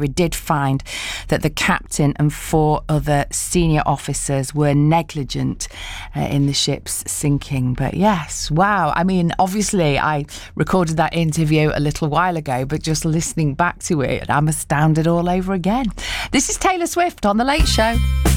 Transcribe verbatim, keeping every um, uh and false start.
inquiry did find that the captain and four other senior officers were negligent uh, in the ship's sinking. But yes, wow. I mean, obviously, I recorded that interview a little while ago, but just listening back to it, I'm astounded all over again. This is Taylor Swift on The Late Show.